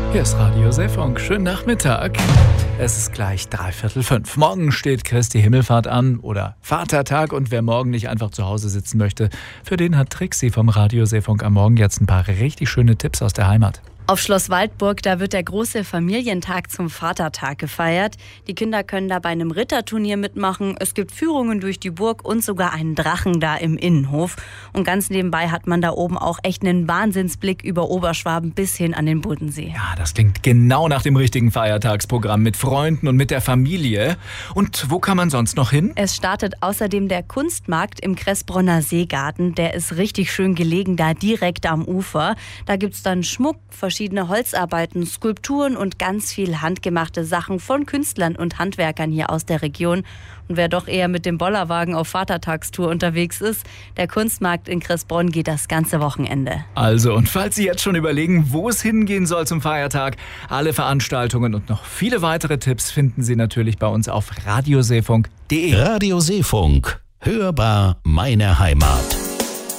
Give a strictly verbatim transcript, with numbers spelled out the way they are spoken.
Hier ist Radio Seefunk. Schönen Nachmittag. Es ist gleich dreiviertel fünf. Morgen steht Christi Himmelfahrt an oder Vatertag. Und wer morgen nicht einfach zu Hause sitzen möchte, für den hat Trixi vom Radio Seefunk am Morgen jetzt ein paar richtig schöne Tipps aus der Heimat. Auf Schloss Waldburg, da wird der große Familientag zum Vatertag gefeiert. Die Kinder können da bei einem Ritterturnier mitmachen. Es gibt Führungen durch die Burg und sogar einen Drachen da im Innenhof. Und ganz nebenbei hat man da oben auch echt einen Wahnsinnsblick über Oberschwaben bis hin an den Bodensee. Ja, das klingt genau nach dem richtigen Feiertagsprogramm mit Freunden und mit der Familie. Und wo kann man sonst noch hin? Es startet außerdem der Kunstmarkt im Kressbronner Seegarten. Der ist richtig schön gelegen, da direkt am Ufer. Da gibt's dann Schmuck, verschiedene Holzarbeiten, Skulpturen und ganz viel handgemachte Sachen von Künstlern und Handwerkern hier aus der Region. Und wer doch eher mit dem Bollerwagen auf Vatertagstour unterwegs ist, der Kunstmarkt in Kressbronn geht das ganze Wochenende. Also, und falls Sie jetzt schon überlegen, wo es hingehen soll zum Feiertag, alle Veranstaltungen und noch viele weitere Tipps finden Sie natürlich bei uns auf radioseefunk punkt de. Radio Seefunk. Hörbar meine Heimat.